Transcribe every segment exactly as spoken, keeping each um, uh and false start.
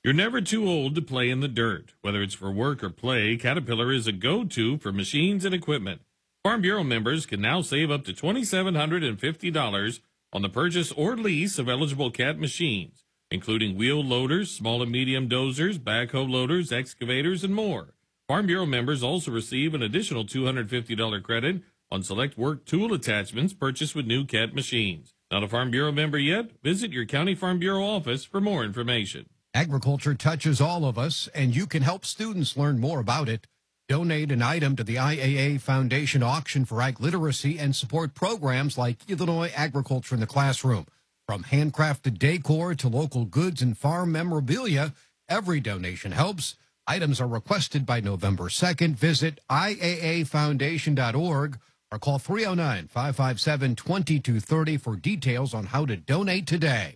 You're never too old to play in the dirt. Whether it's for work or play, Caterpillar is a go-to for machines and equipment. Farm Bureau members can now save up to two thousand seven hundred fifty dollars on the purchase or lease of eligible Cat machines, including wheel loaders, small and medium dozers, backhoe loaders, excavators, and more. Farm Bureau members also receive an additional two hundred fifty dollars credit on select work tool attachments purchased with new Cat machines. Not a Farm Bureau member yet? Visit your County Farm Bureau office for more information. Agriculture touches all of us, and you can help students learn more about it. Donate an item to the I A A Foundation auction for ag literacy and support programs like Illinois Agriculture in the Classroom. From handcrafted decor to local goods and farm memorabilia, every donation helps. Items are requested by November second. Visit I A A foundation dot org or call three oh nine, five five seven, two two three oh for details on how to donate today.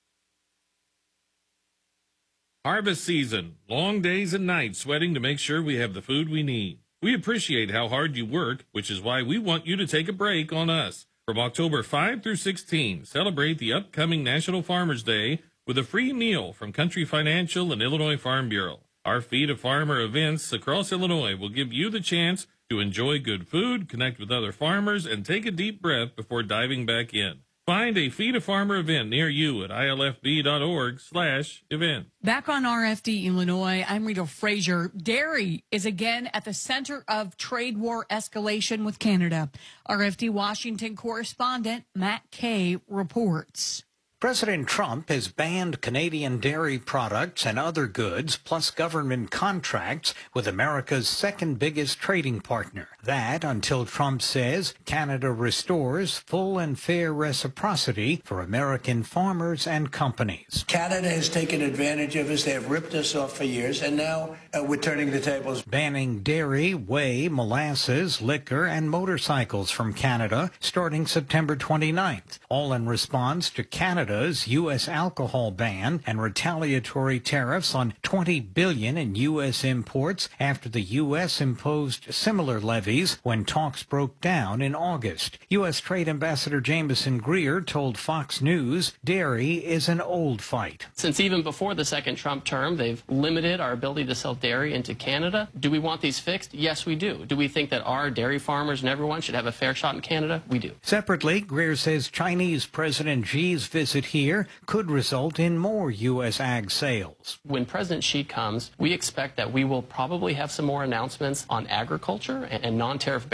Harvest season, long days and nights sweating to make sure we have the food we need. We appreciate how hard you work, which is why we want you to take a break on us. From October fifth through sixteenth, celebrate the upcoming National Farmers Day with a free meal from Country Financial and Illinois Farm Bureau. Our Feed a Farmer events across Illinois will give you the chance to enjoy good food, connect with other farmers, and take a deep breath before diving back in. Find a Feed a Farmer event near you at I L F B dot org slash event. Back on R F D Illinois, I'm Rita Frazier. Dairy is again at the center of trade war escalation with Canada. R F D Washington correspondent Matt Kay reports. President Trump has banned Canadian dairy products and other goods, plus government contracts, with America's second biggest trading partner. That until Trump says Canada restores full and fair reciprocity for American farmers and companies. Canada has taken advantage of us. They have ripped us off for years, and now uh, we're turning the tables. Banning dairy, whey, molasses, liquor, and motorcycles from Canada starting September twenty-ninth, all in response to Canada U S alcohol ban and retaliatory tariffs on twenty billion dollars in U S imports after the U S imposed similar levies when talks broke down in August. U S Trade Ambassador Jameson Greer told Fox News dairy is an old fight. Since even before the second Trump term, they've limited our ability to sell dairy into Canada. Do we want these fixed? Yes, we do. Do we think that our dairy farmers and everyone should have a fair shot in Canada? We do. Separately, Greer says Chinese President Xi's visit here could result in more U S ag sales. When President Xi comes, we expect that we will probably have some more announcements on agriculture and non-tariff